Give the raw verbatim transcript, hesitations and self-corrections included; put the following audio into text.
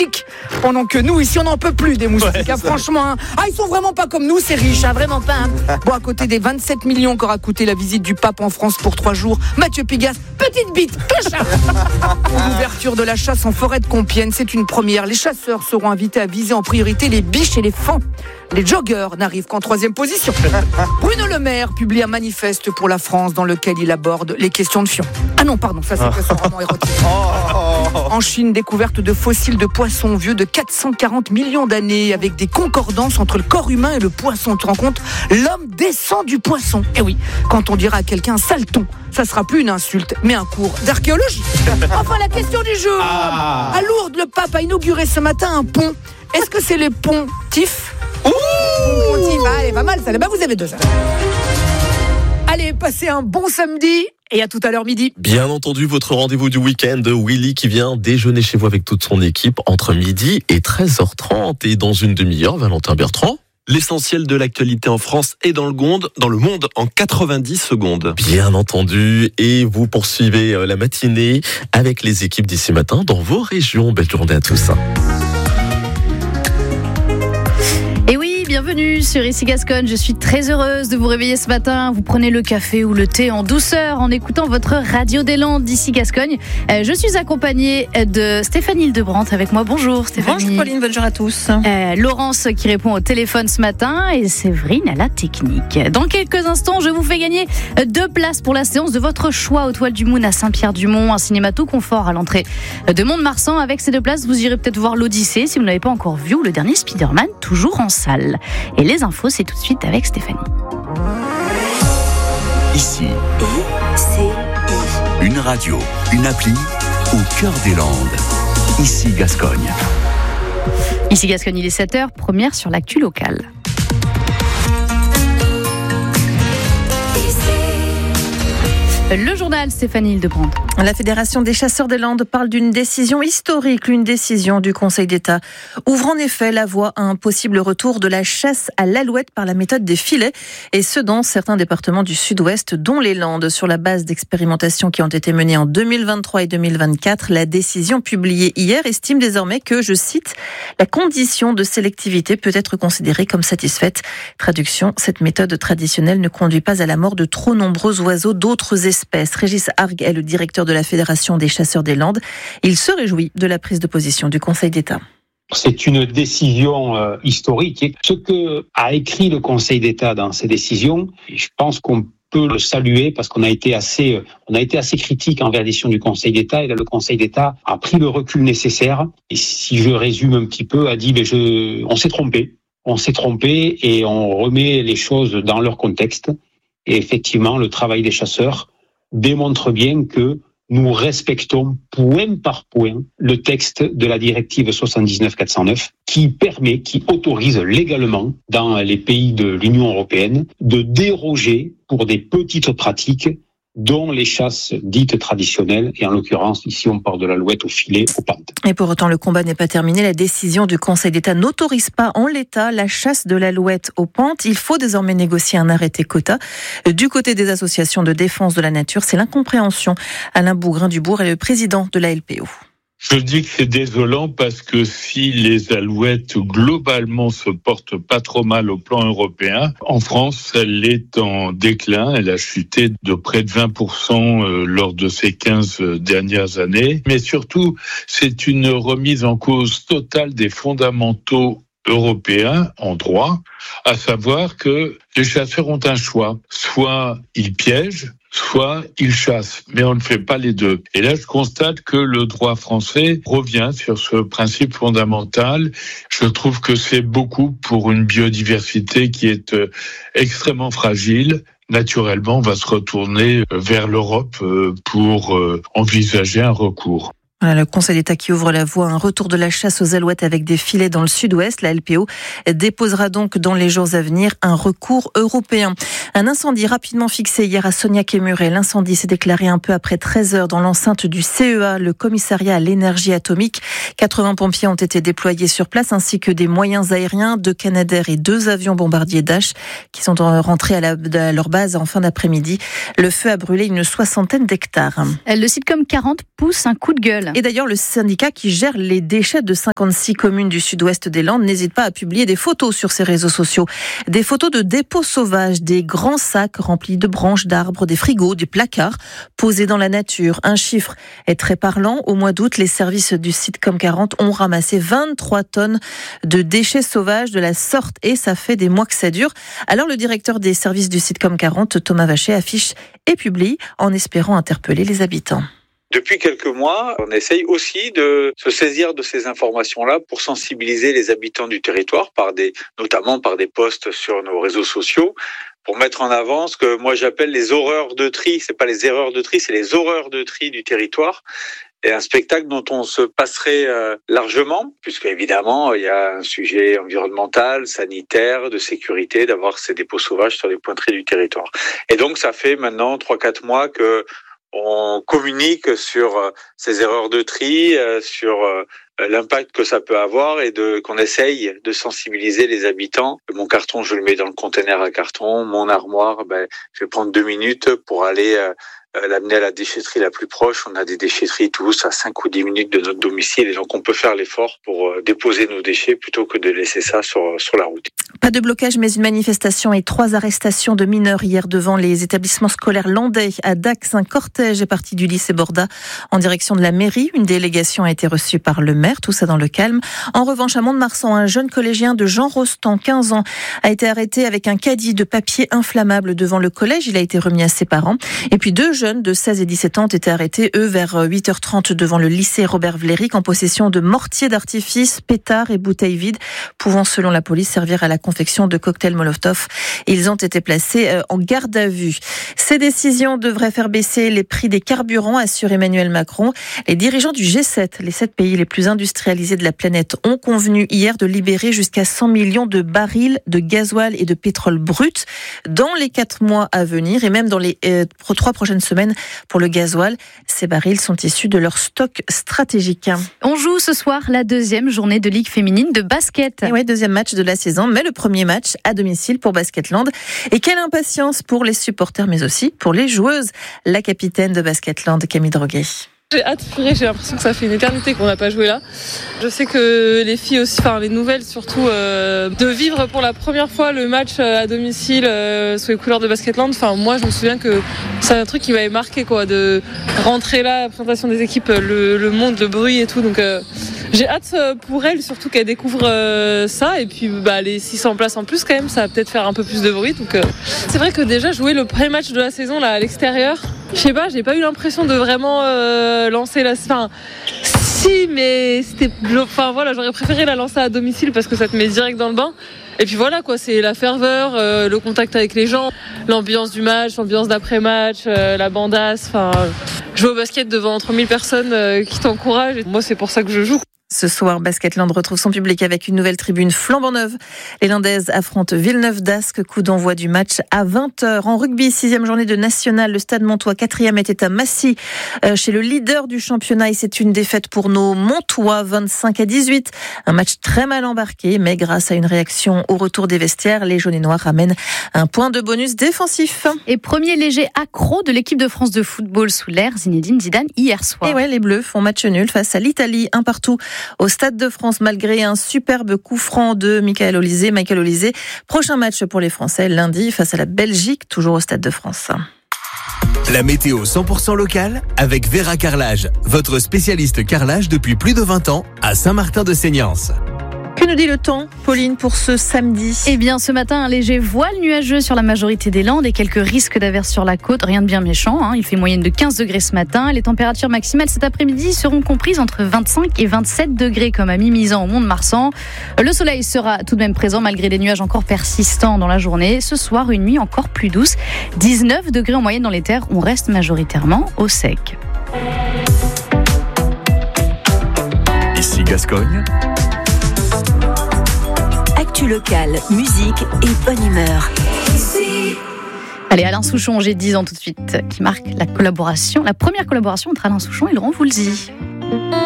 moustiques. Pendant que nous, ici, on n'en peut plus des moustiques. Ouais, hein, franchement, hein. Ah, ils sont vraiment pas comme nous, c'est riche, hein, vraiment pas. Hein. Bon, à côté des vingt-sept millions qu'aura coûté la visite du pape en France pour trois jours, Mathieu Pigasse, petite bite, clochard. L'ouverture de la chasse en forêt de Compiègne, c'est une première. Les chasseurs seront invités à viser en priorité les biches et les faons. Les joggers n'arrivent qu'en troisième position. Bruno Le Maire publie un manifeste pour la France dans lequel il aborde les questions de fion. Ah non, pardon, ça c'est que son roman érotique. En Chine, découverte de fossiles de poissons vieux de quatre cent quarante millions d'années avec des concordances entre le corps humain et le poisson. Tu te rends compte ? L'homme descend du poisson. Et oui, quand on dira à quelqu'un saleton, ça sera plus une insulte, mais un cours d'archéologie. Enfin, la question du jour. Ah. À Lourdes, le pape a inauguré ce matin un pont. Est-ce que c'est les pontifs ? Ouh, elle est pas mal, ça. Bah, vous avez deux heures. Allez, passez un bon samedi et à tout à l'heure midi. Bien entendu, votre rendez-vous du week-end de Willy qui vient déjeuner chez vous avec toute son équipe entre midi et treize heures trente. Et dans une demi-heure, Valentin Bertrand. L'essentiel de l'actualité en France et dans le monde, dans le monde en quatre-vingt-dix secondes. Bien entendu, et vous poursuivez la matinée avec les équipes d'ici matin dans vos régions. Belle journée à tous. Et oui, bienvenue sur Ici Gascogne. Je suis très heureuse de vous réveiller ce matin. Vous prenez le café ou le thé en douceur en écoutant votre radio des Landes d'Ici Gascogne. Euh, je suis accompagnée de Stéphanie Hildebrandt avec moi. Bonjour Stéphanie. Bonjour Pauline, bonjour à tous. Euh, Laurence qui répond au téléphone ce matin et Séverine à la technique. Dans quelques instants, je vous fais gagner deux places pour la séance de votre choix aux Toiles du Moon à Saint-Pierre-du-Mont, un cinéma tout confort à l'entrée de Mont-de-Marsan. Avec ces deux places, vous irez peut-être voir l'Odyssée si vous ne l'avez pas encore vu, ou le dernier Spider-Man, toujours en salle. Et les infos, c'est tout de suite avec Stéphanie. Ici, I, une radio, une appli au cœur des Landes. Ici Gascogne. Ici Gascogne, il est sept heures, première sur l'actu locale. Le journal Stéphanie Hildebrandt. La Fédération des chasseurs des Landes parle d'une décision historique, une décision du Conseil d'État ouvre en effet la voie à un possible retour de la chasse à l'alouette par la méthode des filets, et ce dans certains départements du sud-ouest, dont les Landes. Sur la base d'expérimentations qui ont été menées en deux mille vingt-trois et deux mille vingt-quatre, la décision publiée hier estime désormais que, je cite, la condition de sélectivité peut être considérée comme satisfaite. Traduction, cette méthode traditionnelle ne conduit pas à la mort de trop nombreux oiseaux d'autres espèces. Régis Arg est le directeur de la Fédération des chasseurs des Landes. Il se réjouit de la prise de position du Conseil d'État. C'est une décision euh, historique. Ce que a écrit le Conseil d'État dans ses décisions, je pense qu'on peut le saluer parce qu'on a été assez, on a été assez critique envers la décision du Conseil d'État, et là le Conseil d'État a pris le recul nécessaire. Et si je résume un petit peu, a dit mais je, on s'est trompé, on s'est trompé et on remet les choses dans leur contexte. Et effectivement, le travail des chasseurs démontre bien que nous respectons point par point le texte de la directive soixante-dix-neuf quatre cent neuf qui permet, qui autorise légalement dans les pays de l'Union européenne de déroger pour des petites pratiques dont les chasses dites traditionnelles, et en l'occurrence, ici on parle de l'alouette au filet, aux pentes. Et pour autant, le combat n'est pas terminé. La décision du Conseil d'État n'autorise pas en l'état la chasse de l'alouette aux pentes. Il faut désormais négocier un arrêté quota. Du côté des associations de défense de la nature, c'est l'incompréhension. Alain Bougrain-Dubourg est le président de la L P O. Je dis que c'est désolant parce que si les alouettes globalement se portent pas trop mal au plan européen, en France, elle est en déclin. Elle a chuté de près de vingt pour cent lors de ces quinze dernières années. Mais surtout, c'est une remise en cause totale des fondamentaux européens en droit, à savoir que les chasseurs ont un choix. Soit ils piègent, soit ils chassent, mais on ne fait pas les deux. Et là, je constate que le droit français revient sur ce principe fondamental. Je trouve que c'est beaucoup pour une biodiversité qui est extrêmement fragile. Naturellement, on va se retourner vers l'Europe pour envisager un recours. Voilà, le Conseil d'État qui ouvre la voie à un retour de la chasse aux alouettes avec des filets dans le sud-ouest. La L P O déposera donc dans les jours à venir un recours européen. Un incendie rapidement fixé hier à Sognac-et-Muret. L'incendie s'est déclaré un peu après treize heures dans l'enceinte du C E A, le commissariat à l'énergie atomique. quatre-vingts pompiers ont été déployés sur place ainsi que des moyens aériens, deux Canadair et deux avions bombardiers Dash qui sont rentrés à, la, à leur base en fin d'après-midi. Le feu a brûlé une soixantaine d'hectares. Le sitcom quarante pousse un coup de gueule. Et d'ailleurs, le syndicat qui gère les déchets de cinquante-six communes du sud-ouest des Landes n'hésite pas à publier des photos sur ses réseaux sociaux. Des photos de dépôts sauvages, des grands sacs remplis de branches d'arbres, des frigos, des placards posés dans la nature. Un chiffre est très parlant. Au mois d'août, les services du Sitcom quarante ont ramassé vingt-trois tonnes de déchets sauvages de la sorte et ça fait des mois que ça dure. Alors le directeur des services du Sitcom quarante, Thomas Vacher, affiche et publie en espérant interpeller les habitants. Depuis quelques mois, on essaye aussi de se saisir de ces informations-là pour sensibiliser les habitants du territoire, par des, notamment par des posts sur nos réseaux sociaux, pour mettre en avant ce que moi j'appelle les horreurs de tri. C'est pas les erreurs de tri, c'est les horreurs de tri du territoire. Et un spectacle dont on se passerait euh, largement, puisque évidemment il y a un sujet environnemental, sanitaire, de sécurité, d'avoir ces dépôts sauvages sur les pointeries du territoire. Et donc ça fait maintenant trois quatre mois que on communique sur ces erreurs de tri, sur l'impact que ça peut avoir et de qu'on essaye de sensibiliser les habitants. Mon carton, je le mets dans le conteneur à carton. Mon armoire, ben, je vais prendre deux minutes pour aller euh, l'amener à la déchetterie la plus proche. On a des déchetteries tous à cinq ou dix minutes de notre domicile et donc on peut faire l'effort pour euh, déposer nos déchets plutôt que de laisser ça sur, sur la route. Pas de blocage, mais une manifestation et trois arrestations de mineurs hier devant les établissements scolaires landais. À Dax, un cortège est parti du lycée Borda en direction de la mairie. Une délégation a été reçue par le maire, tout ça dans le calme. En revanche, à Mont-de-Marsan, un jeune collégien de Jean Rostand, quinze ans, a été arrêté avec un caddie de papier inflammable devant le collège. Il a été remis à ses parents. Et puis deux jeunes de seize et dix-sept ans ont été arrêtés, eux, vers huit heures trente devant le lycée Robert Vlerick en possession de mortiers d'artifice, pétards et bouteilles vides, pouvant, selon la police, servir à la confection de cocktails Molotov. Ils ont été placés en garde à vue. Ces décisions devraient faire baisser les prix des carburants, assure Emmanuel Macron. Les dirigeants du G sept, les sept pays les plus industrialisés de la planète, ont convenu hier de libérer jusqu'à cent millions de barils de gasoil et de pétrole brut dans les quatre mois à venir et même dans les euh, trois prochaines semaines pour le gasoil. Ces barils sont issus de leur stock stratégique. On joue ce soir la deuxième journée de Ligue féminine de basket. Et ouais, deuxième match de la saison, mais le premier match à domicile pour Basketland. Et quelle impatience pour les supporters, mais aussi pour les joueuses. La capitaine de Basketland, Camille Droguet. J'ai hâte, j'ai l'impression que ça fait une éternité qu'on n'a pas joué là. Je sais que les filles aussi, enfin les nouvelles surtout, euh, de vivre pour la première fois le match à domicile euh, sous les couleurs de Basketland. Enfin moi je me souviens que c'est un truc qui m'avait marqué quoi, de rentrer là, la présentation des équipes, le, le monde, le bruit et tout. Donc euh, j'ai hâte pour elles surtout qu'elles découvrent euh, ça et puis bah, les six cents places en plus quand même, ça va peut-être faire un peu plus de bruit. Donc euh, c'est vrai que déjà jouer le premier match de la saison là à l'extérieur. Je sais pas, j'ai pas eu l'impression de vraiment euh, lancer la... Enfin, si, mais c'était... Enfin voilà, j'aurais préféré la lancer à domicile parce que ça te met direct dans le bain. Et puis voilà quoi, c'est la ferveur, euh, le contact avec les gens, l'ambiance du match, l'ambiance d'après-match, euh, la bandasse. Enfin, jouer au basket devant trente mille personnes euh, qui t'encouragent. Et moi, c'est pour ça que je joue. Ce soir, Basketland retrouve son public avec une nouvelle tribune flambant neuve. Les Landaises affrontent Villeneuve-d'Ascq, coup d'envoi du match à vingt heures. En rugby, sixième journée de national, le Stade Montois, quatrième, était à Massy, euh, chez le leader du championnat. Et c'est une défaite pour nos Montois, vingt-cinq à dix-huit. Un match très mal embarqué, mais grâce à une réaction au retour des vestiaires, les jaunes et noirs ramènent un point de bonus défensif. Et premier léger accro de l'équipe de France de football sous l'ère Zinedine Zidane hier soir. Et ouais, les Bleus font match nul face à l'Italie, un partout au Stade de France, malgré un superbe coup franc de Michael Olysée. Michael Olysée, prochain match pour les Français lundi face à la Belgique, toujours au Stade de France. La météo cent pour cent locale avec Vera Carrelage, votre spécialiste carrelage depuis plus de vingt ans à Saint-Martin-de-Seignances. Que nous dit le temps, Pauline, pour ce samedi ? Eh bien, ce matin, un léger voile nuageux sur la majorité des Landes et quelques risques d'averses sur la côte. Rien de bien méchant, hein. Il fait moyenne de quinze degrés ce matin. Les températures maximales cet après-midi seront comprises entre vingt-cinq et vingt-sept degrés, comme à Mimizan au Mont-de-Marsan. Le soleil sera tout de même présent malgré des nuages encore persistants dans la journée. Ce soir, une nuit encore plus douce. dix-neuf degrés en moyenne dans les terres. On reste majoritairement au sec. Ici Gascogne. Actu locale, musique et bonne humeur. Allez, Alain Souchon, j'ai dix ans tout de suite, qui marque la collaboration, la première collaboration entre Alain Souchon et Laurent Voulzy.